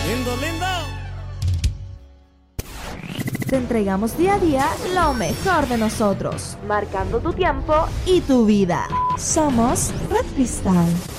Lindo, lindo. Te entregamos día a día lo mejor de nosotros, marcando tu tiempo y tu vida. Somos Red Cristal.